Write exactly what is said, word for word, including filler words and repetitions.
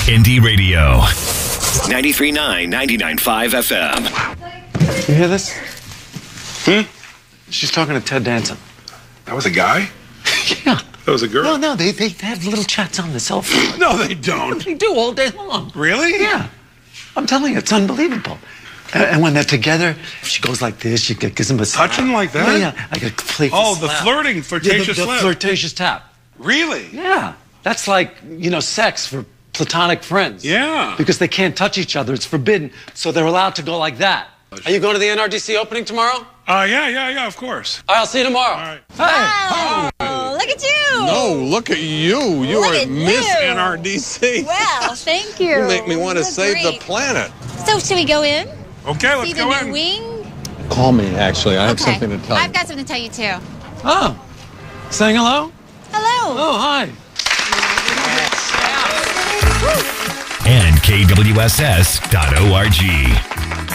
Indie Radio. ninety-three point nine, ninety-nine point five F M. You hear this? Hmm? She's talking to Ted Danson. That was a guy? Yeah. That was a girl? No, no, they, they have little chats on the cell phone. No, they don't. They do all day long. Really? Yeah. I'm telling you, it's unbelievable. And, and when they're together, she goes like this, she gives him a slap. Touching like that? Yeah, yeah. Like a playful Oh, the slap. flirting, Yeah, flirtatious the, the slap. flirtatious tap. Really? Yeah. That's like, you know, sex for platonic friends. Yeah. Because they can't touch each other. It's forbidden. So they're allowed to go like that. Are you going to the N R D C opening tomorrow? Uh, yeah, yeah, yeah, of course. All right, I'll see you tomorrow. All right. Hey. Oh, look at you. No, look at you. You Look are at Miss you. N R D C. Well, thank you. You make me want to That's save great. the planet. So, should we go in? Okay, let's See the go new in. wing? Call me, actually. I have Okay. something to tell I've you. got something to tell you, too. Oh. Saying hello? Hello. Oh, hi. And K W S S dot org.